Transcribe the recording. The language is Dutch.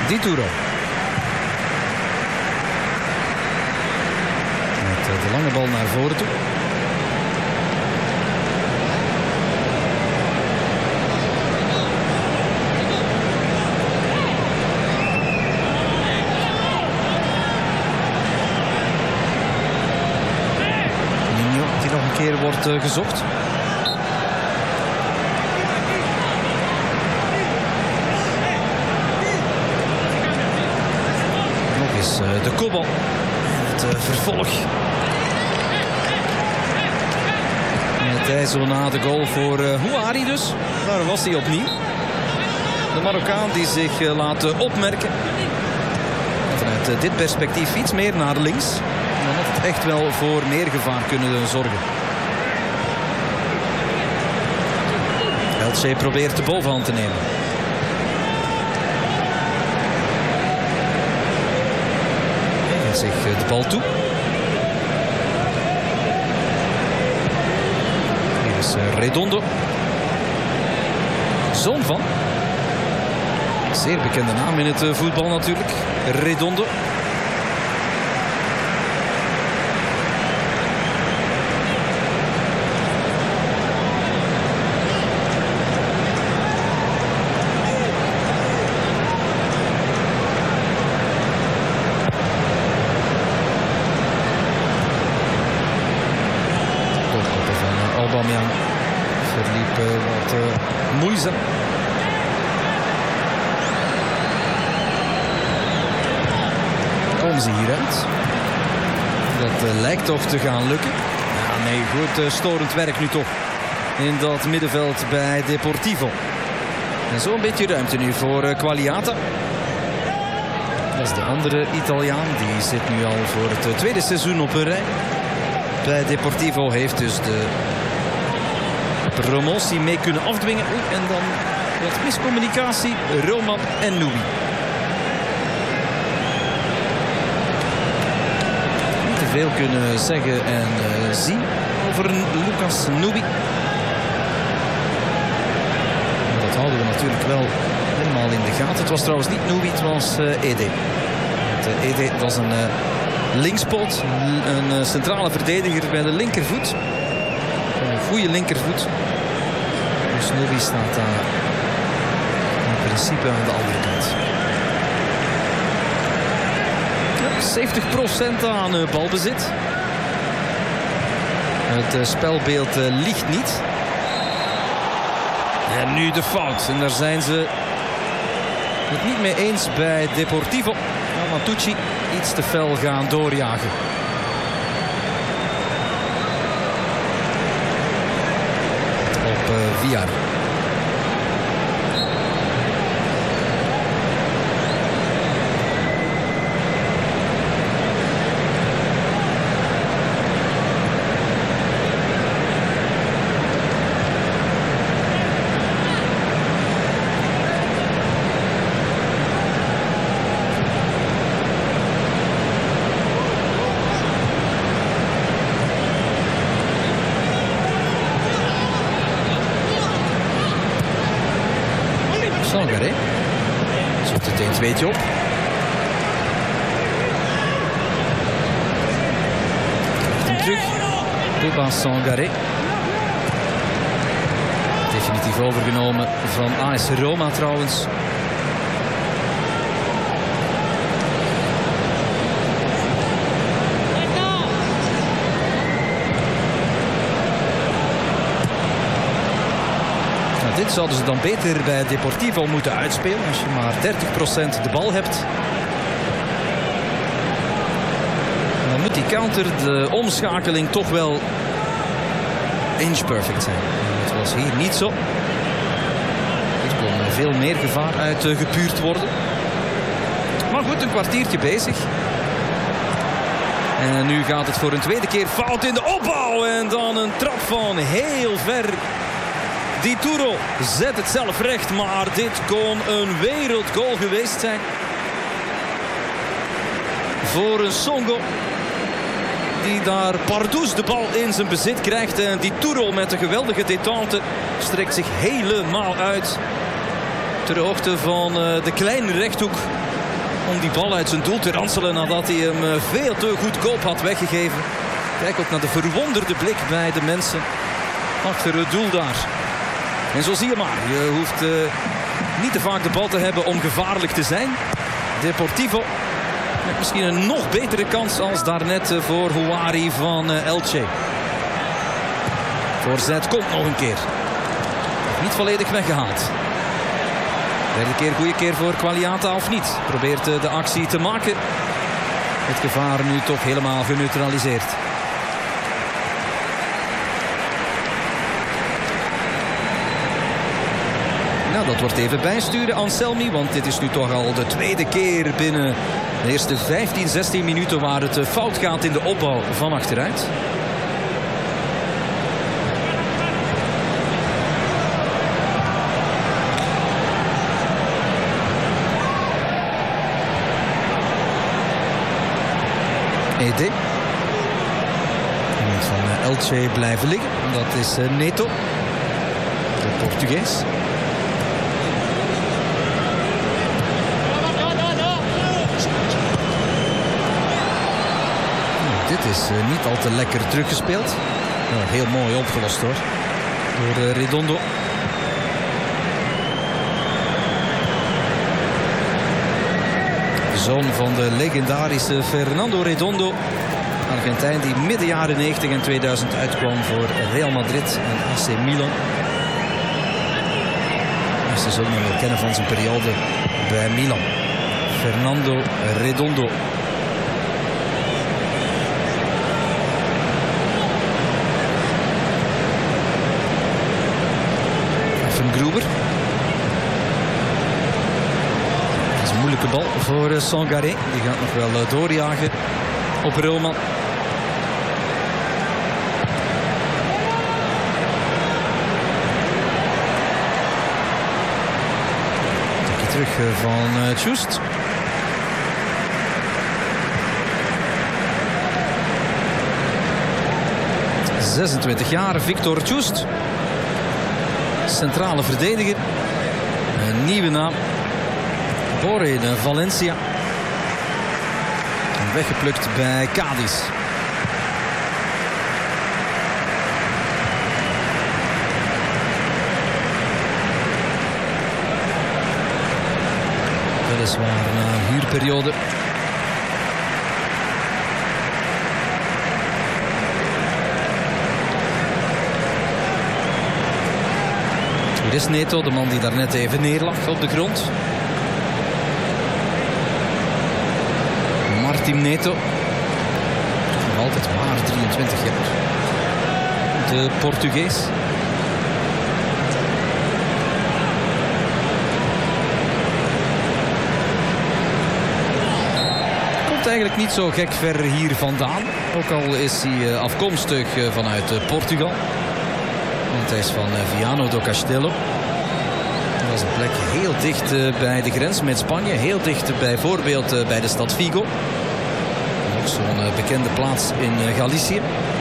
Dituro. Met de lange bal naar voren toe. Nino die nog een keer wordt gezocht. De kopbal. Het vervolg. Met hij zo na de goal voor Houari dus. Daar was hij opnieuw. De Marokkaan die zich laat opmerken. Vanuit dit perspectief iets meer naar links. Dan had het echt wel voor meer gevaar kunnen zorgen. LC probeert de bovenhand te nemen. Zich de bal toe. Hier is Redondo. Zoon van. Zeer bekende naam in het voetbal natuurlijk. Redondo. Aubameyang verliep wat moeizaam. Komen ze hieruit? Dat lijkt toch te gaan lukken. Ja, nee, goed storend werk nu toch. In dat middenveld bij Deportivo. En zo een beetje ruimte nu voor Qualiata. Dat is de andere Italiaan. Die zit nu al voor het tweede seizoen op een rij. Bij Deportivo heeft dus de promotie mee kunnen afdwingen. En dan wat miscommunicatie. Roma en Nubi. Niet te veel kunnen zeggen en zien over Lucas Nubi. Dat houden we natuurlijk wel helemaal in de gaten. Het was trouwens niet Nubi, het was Ede. Ede was een linkspoot. Een centrale verdediger bij de linkervoet. Een goede linkervoet. Dus Nubi staat daar in principe aan de andere kant. Ja, 70% aan balbezit. Het spelbeeld ligt niet. En nu de fout. En daar zijn ze het niet mee eens bij Deportivo. Matucci iets te fel gaan doorjagen. Op Villar. Sangaré. Zoekt het 1-2'tje op. En terug. Bouba Sangaré. Definitief overgenomen van AS Roma trouwens. Dit zouden ze dan beter bij Deportivo moeten uitspelen als je maar 30% de bal hebt. Dan moet die counter, de omschakeling, toch wel inch perfect zijn. Dat was hier niet zo. Er kon veel meer gevaar uit gepuurd worden. Maar goed, een kwartiertje bezig. En nu gaat het voor een tweede keer fout in de opbouw. En dan een trap van heel ver. Dituro zet het zelf recht, maar dit kon een wereldgoal geweest zijn. Voor een Songo. Die daar pardoes de bal in zijn bezit krijgt. En Dituro met een geweldige détente strekt zich helemaal uit. Ter hoogte van de kleine rechthoek. om die bal uit zijn doel te ranselen nadat hij hem veel te goedkoop had weggegeven. Kijk ook naar de verwonderde blik bij de mensen achter het doel daar. En zo zie je maar, je hoeft niet te vaak de bal te hebben om gevaarlijk te zijn. Deportivo met misschien een nog betere kans als daarnet voor Houari van Elche. Voorzet komt nog een keer. Niet volledig weggehaald. Derde keer, goede keer voor Qualiata of niet. Probeert de actie te maken. Het gevaar nu toch helemaal geneutraliseerd. Nou, dat wordt even bijsturen, Anselmi. Want dit is nu toch al de tweede keer binnen de eerste 15, 16 minuten waar het fout gaat in de opbouw van achteruit. ED. Iemand van Elche blijven liggen. Dat is Neto. De Portugees. Dit is niet al te lekker teruggespeeld. Heel mooi opgelost hoor. Door Redondo. De zoon van de legendarische Fernando Redondo. Argentijn die midden jaren 90 en 2000 uitkwam voor Real Madrid en AC Milan. Ze zullen hem wel kennen van zijn periode bij Milan. Fernando Redondo. Gruber. Dat is een moeilijke bal voor Sangaré. Die gaat nog wel doorjagen op Rulman. Tikje terug van Tjoest. ...26 jaar, Victor Tjoest. Centrale verdediger. Een nieuwe naam. Geboren in Valencia. En weggeplukt bij Cadiz. Weliswaar na een huurperiode. Hier is Neto, de man die daar net even neerlag op de grond. Martin Neto. Nog altijd maar 23 jaar. De Portugees. Komt eigenlijk niet zo gek ver hier vandaan. Ook al is hij afkomstig vanuit Portugal. Want hij is van Viana do Castelo. Dat is een plek heel dicht bij de grens met Spanje. Heel dicht bijvoorbeeld bij de stad Vigo. Ook zo'n bekende plaats in Galicië.